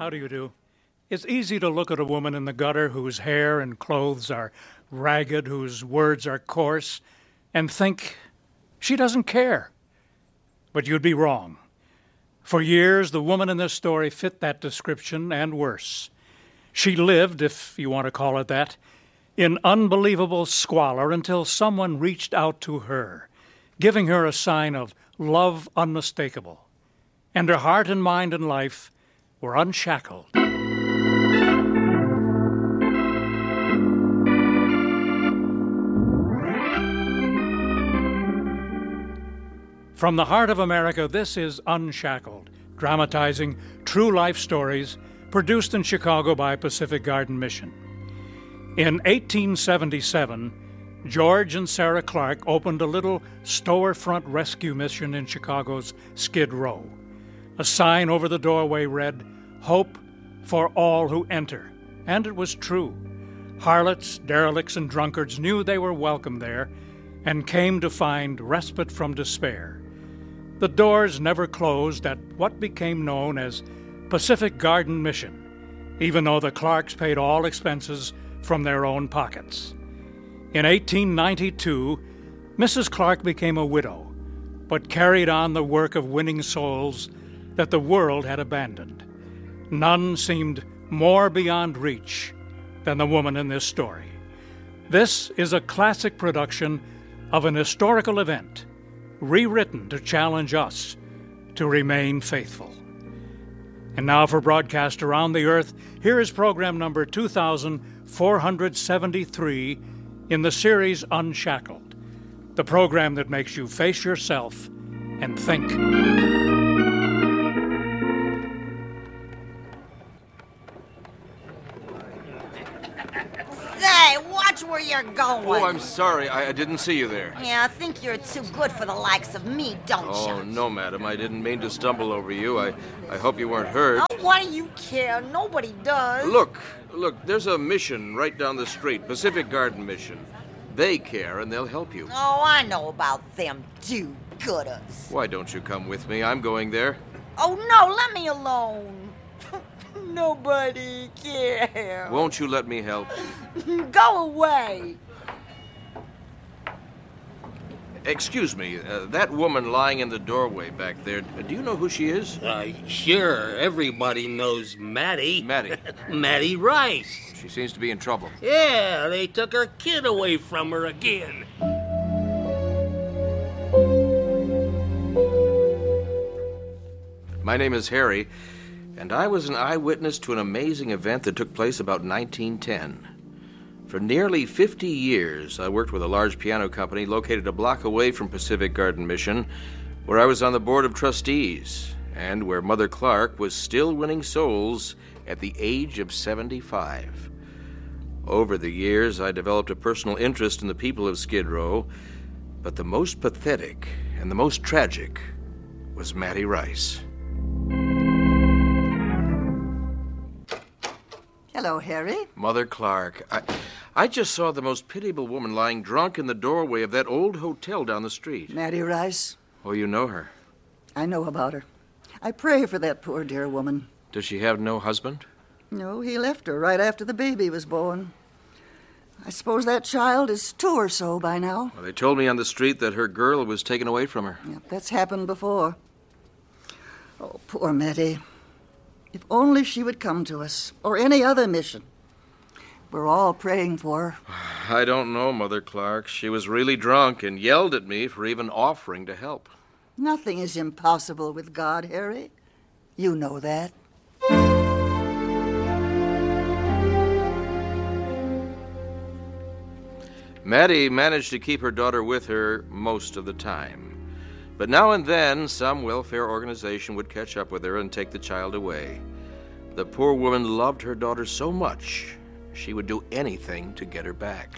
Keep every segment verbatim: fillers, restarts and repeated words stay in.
How do you do? It's easy to look at a woman in the gutter whose hair and clothes are ragged, whose words are coarse, and think she doesn't care. But you'd be wrong. For years, the woman in this story fit that description and worse. She lived, if you want to call it that, in unbelievable squalor until someone reached out to her, giving her a sign of love unmistakable. And her heart and mind and life were unshackled. From the heart of America, this is Unshackled, dramatizing true life stories produced in Chicago by Pacific Garden Mission. In eighteen seventy-seven, George and Sarah Clark opened a little storefront rescue mission in Chicago's Skid Row. A sign over the doorway read, "Hope for all who enter." And it was true. Harlots, derelicts, and drunkards knew they were welcome there and came to find respite from despair. The doors never closed at what became known as Pacific Garden Mission, even though the Clarks paid all expenses from their own pockets. In eighteen ninety-two, Missus Clark became a widow, but carried on the work of winning souls that the world had abandoned. None seemed more beyond reach than the woman in this story. This is a classic production of an historical event, rewritten to challenge us to remain faithful. And now for broadcast around the earth, here is program number two thousand four hundred seventy-three in the series Unshackled, the program that makes you face yourself and think. Say, watch where you're going. Oh, I'm sorry. I, I didn't see you there. Yeah, I think you're too good for the likes of me, don't you? Oh, no, madam. I didn't mean to stumble over you. I, I hope you weren't hurt. Oh, why do you care? Nobody does. Look, look, there's a mission right down the street, Pacific Garden Mission. They care, and they'll help you. Oh, I know about them do-gooders. Why don't you come with me? I'm going there. Oh, no, let me alone. Nobody cares. Won't you let me help? Go away. Excuse me, uh, that woman lying in the doorway back there, do you know who she is? Uh, sure, everybody knows Maddie. Maddie. Maddie Rice. She seems to be in trouble. Yeah, they took her kid away from her again. My name is Harry, and I was an eyewitness to an amazing event that took place about nineteen ten. For nearly fifty years, I worked with a large piano company located a block away from Pacific Garden Mission, where I was on the board of trustees, and where Mother Clark was still winning souls at the age of seventy-five. Over the years, I developed a personal interest in the people of Skid Row, but the most pathetic and the most tragic was Maddie Rice. Hello, Harry. Mother Clark, I, I just saw the most pitiable woman lying drunk in the doorway of that old hotel down the street. Maddie Rice. Oh, you know her. I know about her. I pray for that poor dear woman. Does she have no husband? No, he left her right after the baby was born. I suppose that child is two or so by now. Well, they told me on the street that her girl was taken away from her. Yep, that's happened before. Oh, poor Maddie. If only she would come to us, or any other mission. We're all praying for her. I don't know, Mother Clark. She was really drunk and yelled at me for even offering to help. Nothing is impossible with God, Harry. You know that. Maddie managed to keep her daughter with her most of the time. But now and then, some welfare organization would catch up with her and take the child away. The poor woman loved her daughter so much, she would do anything to get her back.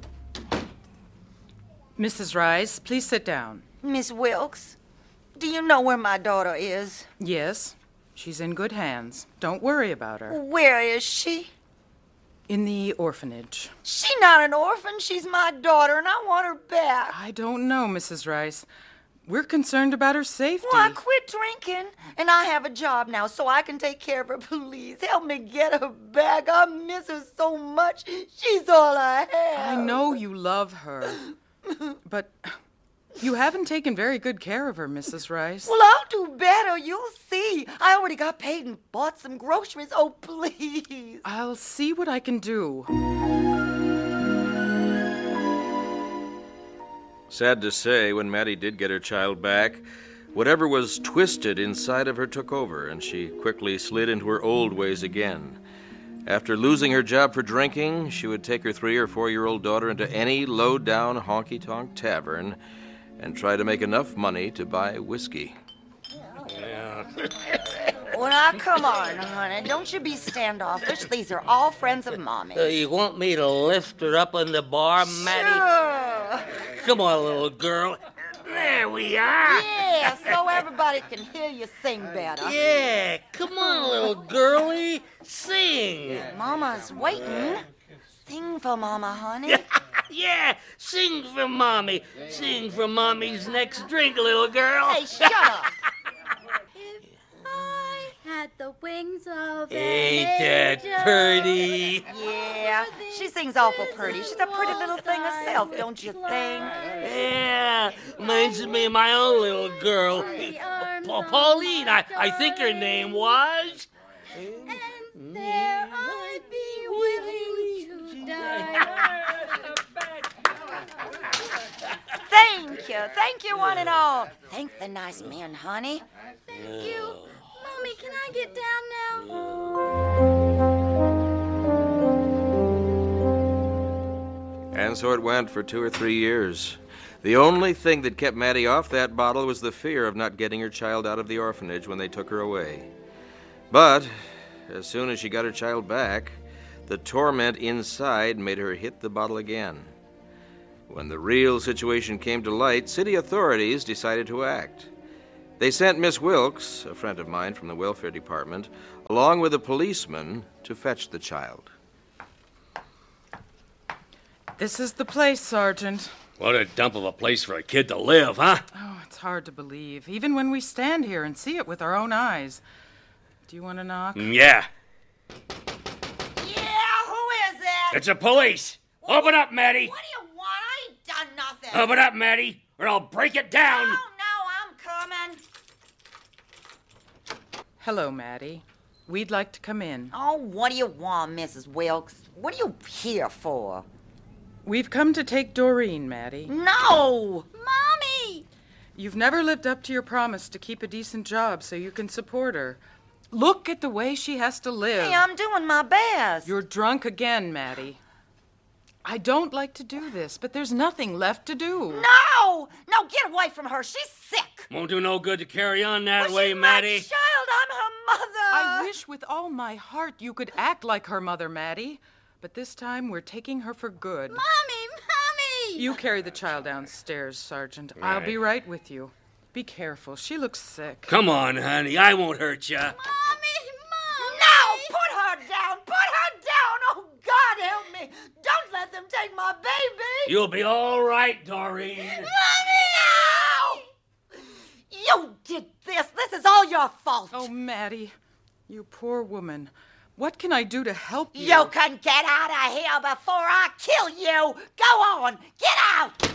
Missus Rice, please sit down. Miss Wilkes, do you know where my daughter is? Yes, she's in good hands. Don't worry about her. Where is she? In the orphanage. She's not an orphan. She's my daughter, and I want her back. I don't know, Missus Rice. We're concerned about her safety. Well, I quit drinking, and I have a job now, so I can take care of her. Please, help me get her back. I miss her so much. She's all I have. I know you love her, but you haven't taken very good care of her, Missus Rice. Well, I'll do better. You'll see. I already got paid and bought some groceries. Oh, please. I'll see what I can do. Sad to say, when Maddie did get her child back, whatever was twisted inside of her took over, and she quickly slid into her old ways again. After losing her job for drinking, she would take her three or four-year-old daughter into any low-down honky-tonk tavern and try to make enough money to buy whiskey. Well, now, come on, honey. Don't you be standoffish. These are all friends of Mommy's. Uh, you want me to lift her up in the bar, Maddie? Sure. Come on, little girl. There we are. Yeah, so everybody can hear you sing better. Yeah, come on, little girlie. Sing. Mama's waiting. Sing for Mama, honey. Yeah, sing for Mommy. Sing for Mommy's next drink, little girl. Hey, shut up. Had the wings of an Ain't that angel. pretty? Yeah, she sings awful pretty. She's a pretty little thing herself, don't you think? Yeah, reminds me of my own little girl. Pa- Pauline, I, I think her name was. And there I'd be willing to die. Thank you. Thank you, one and all. Thank the nice man, honey. Thank you. Mommy, can I get down now? And so it went for two or three years. The only thing that kept Maddie off that bottle was the fear of not getting her child out of the orphanage when they took her away. But as soon as she got her child back, the torment inside made her hit the bottle again. When the real situation came to light, city authorities decided to act. They sent Miss Wilkes, a friend of mine from the welfare department, along with a policeman to fetch the child. This is the place, Sergeant. What a dump of a place for a kid to live, huh? Oh, it's hard to believe, even when we stand here and see it with our own eyes. Do you want to knock? Yeah, Yeah, who is it? it's the police. Open up, Maddie. What do you want? I ain't done nothing. Open up, Maddie, or I'll break it down. No, no, I'm coming. Hello, Maddie. We'd like to come in. Oh, what do you want, Missus Wilkes? What are you here for? We've come to take Doreen, Maddie. No! Mommy! You've never lived up to your promise to keep a decent job so you can support her. Look at the way she has to live. Hey, I'm doing my best. You're drunk again, Maddie. I don't like to do this, but there's nothing left to do. No! No, get away from her. She's sick. Won't do no good to carry on that Well, way, she's Maddie. my child. I'm her mother. I wish with all my heart you could act like her mother, Maddie. But this time we're taking her for good. Mommy! Mommy! You carry the child downstairs, Sergeant. I'll be right with you. Be careful. She looks sick. Come on, honey. I won't hurt you. Mommy! Mommy! No! Put her down! Put her down! Oh, God help me! Don't let them take my baby! You'll be all right, Doreen. Mommy! No! You did this! This is all your fault! Oh, Maddie, you poor woman. What can I do to help you? You can get out of here before I kill you! Go on! Get out!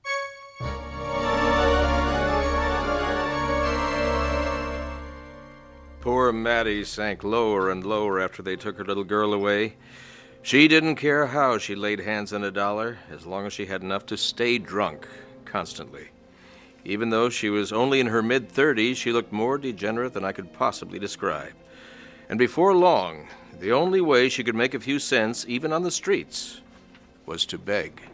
Poor Maddie sank lower and lower after they took her little girl away. She didn't care how she laid hands on a dollar, as long as she had enough to stay drunk constantly. Even though she was only in her mid-thirties, she looked more degenerate than I could possibly describe. And before long, the only way she could make a few cents, even on the streets, was to beg.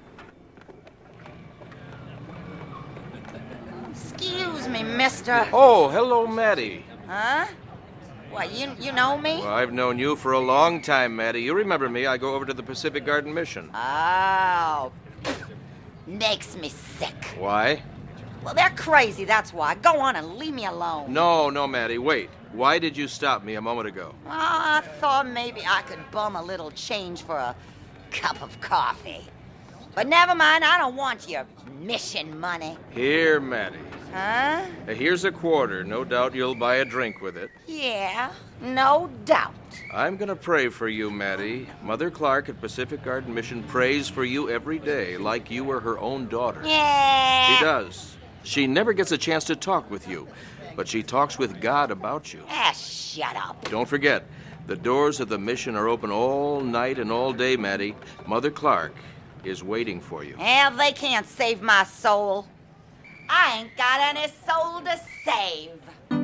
Excuse me, mister. Oh, hello, Maddie. Huh? What, you you know me? Well, I've known you for a long time, Maddie. You remember me. I go over to the Pacific Garden Mission. Oh. Makes me sick. Why? Well, they're crazy, that's why. Go on and leave me alone. No, no, Maddie, wait. Why did you stop me a moment ago? Well, I thought maybe I could bum a little change for a cup of coffee. But never mind, I don't want your mission money. Here, Maddie. Huh? Uh, Here's a quarter. No doubt you'll buy a drink with it. Yeah, no doubt. I'm going to pray for you, Maddie. Mother Clark at Pacific Garden Mission prays for you every day, like you were her own daughter. Yeah. She does. She never gets a chance to talk with you, but she talks with God about you. Ah, shut up. Don't forget, the doors of the mission are open all night and all day, Maddie. Mother Clark is waiting for you. Well, they can't save my soul. I ain't got any soul to save.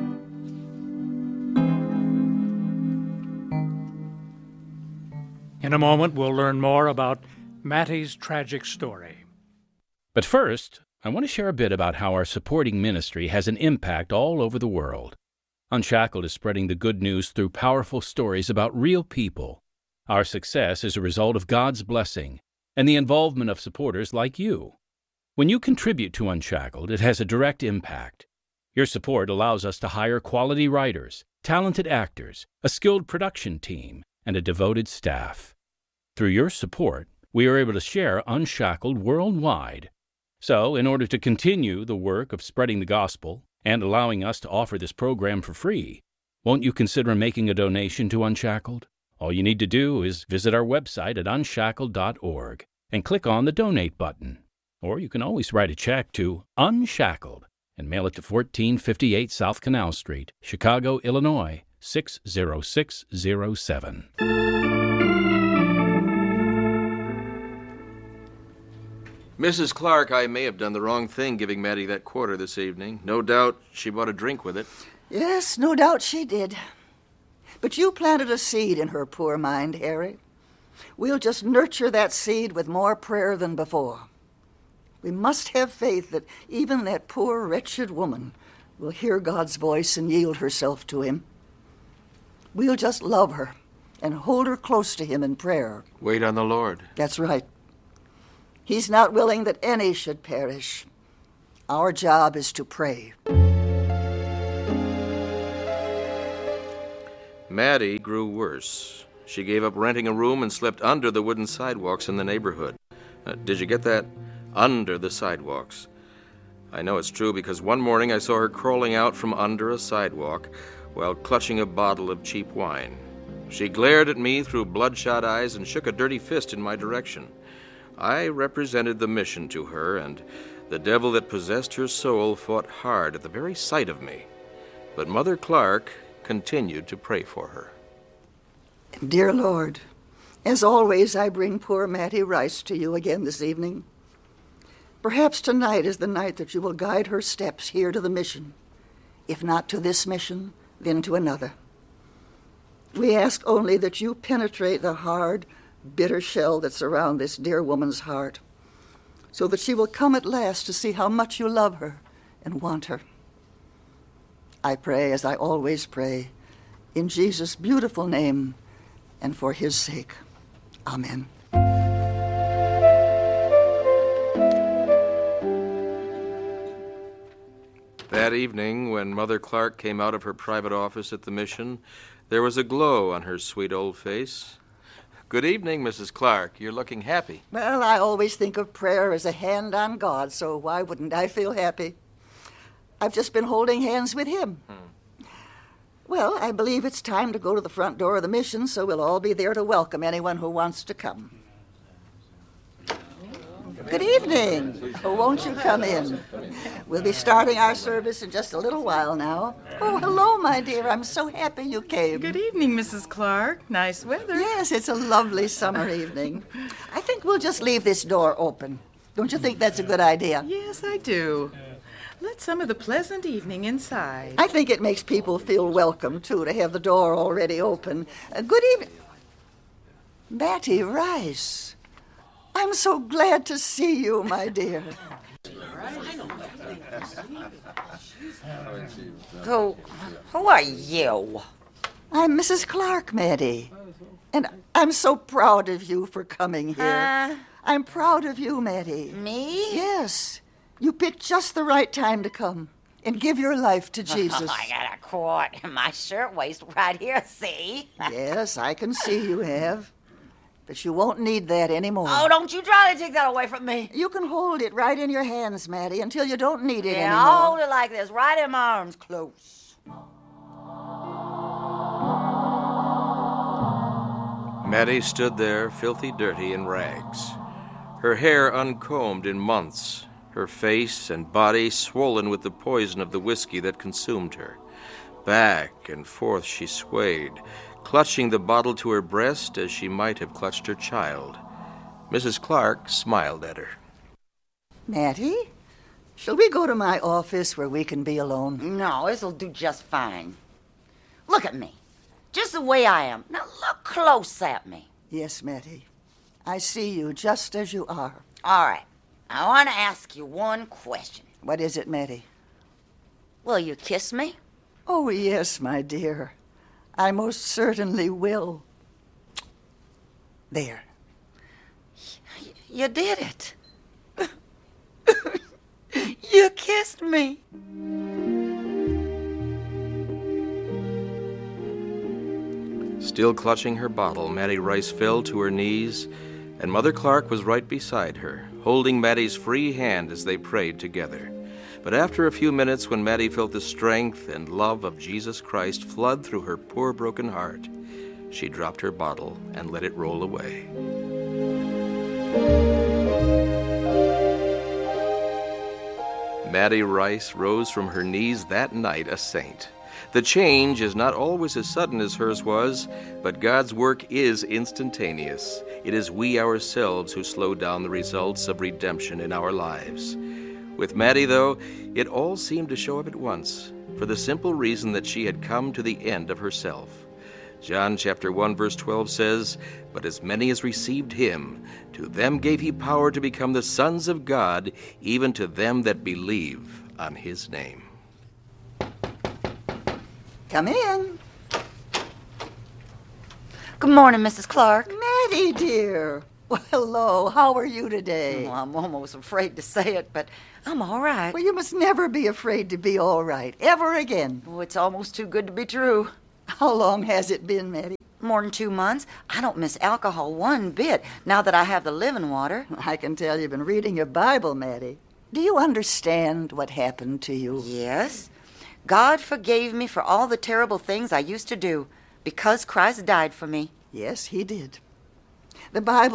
In a moment, we'll learn more about Mattie's tragic story. But first, I want to share a bit about how our supporting ministry has an impact all over the world. Unshackled is spreading the good news through powerful stories about real people. Our success is a result of God's blessing and the involvement of supporters like you. When you contribute to Unshackled, it has a direct impact. Your support allows us to hire quality writers, talented actors, a skilled production team, and a devoted staff. Through your support, we are able to share Unshackled worldwide. So, in order to continue the work of spreading the gospel and allowing us to offer this program for free, won't you consider making a donation to Unshackled? All you need to do is visit our website at unshackled dot org and click on the Donate button. Or you can always write a check to Unshackled and mail it to fourteen fifty-eight South Canal Street, Chicago, Illinois, six zero six zero seven. Missus Clark, I may have done the wrong thing giving Maddie that quarter this evening. No doubt she bought a drink with it. Yes, no doubt she did. But you planted a seed in her poor mind, Harry. We'll just nurture that seed with more prayer than before. We must have faith that even that poor, wretched woman will hear God's voice and yield herself to him. We'll just love her and hold her close to him in prayer. Wait on the Lord. That's right. He's not willing that any should perish. Our job is to pray. Maddie grew worse. She gave up renting a room and slept under the wooden sidewalks in the neighborhood. Uh, did you get that? Under the sidewalks. I know it's true because one morning I saw her crawling out from under a sidewalk while clutching a bottle of cheap wine. She glared at me through bloodshot eyes and shook a dirty fist in my direction. I represented the mission to her, and the devil that possessed her soul fought hard at the very sight of me. But Mother Clark continued to pray for her. Dear Lord, as always, I bring poor Mattie Rice to you again this evening. Perhaps tonight is the night that you will guide her steps here to the mission. If not to this mission, then to another. We ask only that you penetrate the hard, bitter shell that surrounds this dear woman's heart, so that she will come at last to see how much you love her and want her. I pray, as I always pray, in Jesus' beautiful name and for his sake. Amen. That evening, when Mother Clark came out of her private office at the mission, there was a glow on her sweet old face. Good evening, Missus Clark. You're looking happy. Well, I always think of prayer as a hand on God, so why wouldn't I feel happy? I've just been holding hands with him. Hmm. Well, I believe it's time to go to the front door of the mission, so we'll all be there to welcome anyone who wants to come. Good evening. Oh, won't you come in? We'll be starting our service in just a little while now. Oh, hello, my dear. I'm so happy you came. Good evening, Missus Clark. Nice weather. Yes, it's a lovely summer evening. I think we'll just leave this door open. Don't you think that's a good idea? Yes, I do. Let some of the pleasant evening inside. I think it makes people feel welcome, too, to have the door already open. Uh, good evening. Mattie Rice. I'm so glad to see you, my dear. Who, who are you? I'm Missus Clark, Maddie. And I'm so proud of you for coming here. Uh, I'm proud of you, Maddie. Me? Yes. You picked just the right time to come and give your life to Jesus. I got a cord in my shirtwaist right here, see? Yes, I can see you have. But you won't need that anymore. Oh, don't you try to take that away from me. You can hold it right in your hands, Maddie, until you don't need it yeah, anymore. I'll hold it like this, right in my arms, close. Maddie stood there, filthy, dirty, in rags. Her hair uncombed in months, her face and body swollen with the poison of the whiskey that consumed her. Back and forth she swayed, clutching the bottle to her breast as she might have clutched her child. Missus Clark smiled at her. Mattie, shall we go to my office where we can be alone? No, this'll do just fine. Look at me, just the way I am. Now look close at me. Yes, Mattie. I see you just as you are. All right, I want to ask you one question. What is it, Mattie? Will you kiss me? Oh, yes, my dear. I most certainly will. There. Y- you did it. You kissed me. Still clutching her bottle, Maddie Rice fell to her knees, and Mother Clark was right beside her, holding Maddie's free hand as they prayed together. But after a few minutes, when Maddie felt the strength and love of Jesus Christ flood through her poor broken heart, she dropped her bottle and let it roll away. Maddie Rice rose from her knees that night a saint. The change is not always as sudden as hers was, but God's work is instantaneous. It is we ourselves who slow down the results of redemption in our lives. With Maddie, though, it all seemed to show up at once, for the simple reason that she had come to the end of herself. John chapter one, verse twelve says, "But as many as received him, to them gave he power to become the sons of God, even to them that believe on his name." Come in. Good morning, Missus Clark. Maddie, dear. Well, hello. How are you today? Well, I'm almost afraid to say it, but I'm all right. Well, you must never be afraid to be all right, ever again. Oh, it's almost too good to be true. How long has it been, Maddie? More than two months. I don't miss alcohol one bit now that I have the living water. I can tell you've been reading your Bible, Maddie. Do you understand what happened to you? Yes. God forgave me for all the terrible things I used to do because Christ died for me. Yes, he did. The Bible